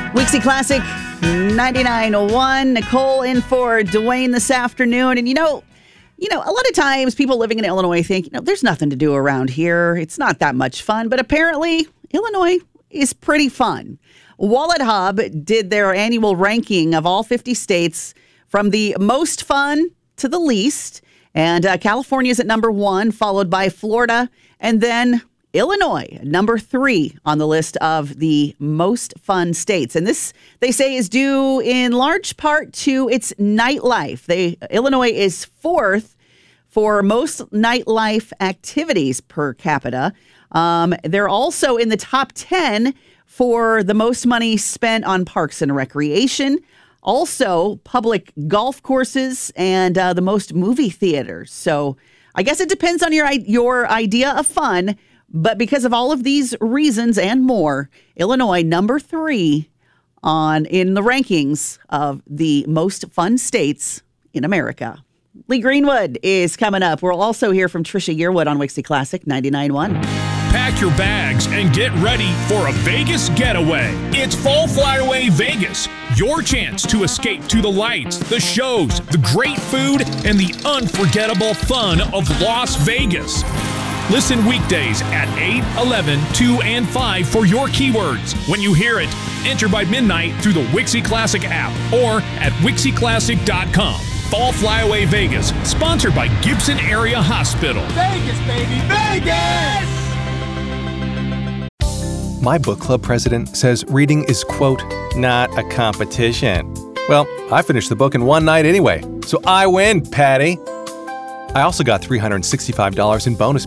Wixie Classic 99.1. Nicole in for Dwayne this afternoon. And you know, a lot of times people living in Illinois think, there's nothing to do around here. It's not that much fun. But apparently, Illinois is pretty fun. Wallet Hub did their annual ranking of all 50 states from the most fun to the least. And California is at number 1, followed by Florida, and then Illinois, number 3 on the list of the most fun states. And this, they say, is due in large part to its nightlife. Illinois is 4th for most nightlife activities per capita. They're also in the top 10 for the most money spent on parks and recreation. Also, public golf courses and the most movie theaters. So I guess it depends on your idea of fun. But because of all of these reasons and more, Illinois, number 3 in the rankings of the most fun states in America. Lee Greenwood is coming up. We'll also hear from Trisha Yearwood on Wixie Classic 99.1. Pack your bags and get ready for a Vegas getaway. It's Fall Flyaway Vegas, your chance to escape to the lights, the shows, the great food, and the unforgettable fun of Las Vegas. Listen weekdays at 8, 11, 2, and 5 for your keywords. When you hear it, enter by midnight through the Wixie Classic app or at WixieClassic.com. Fall Flyaway Vegas, sponsored by Gibson Area Hospital. Vegas, baby, Vegas! My book club president says reading is, quote, not a competition. Well, I finished the book in one night anyway, so I win, Patty. I also got $365 in bonus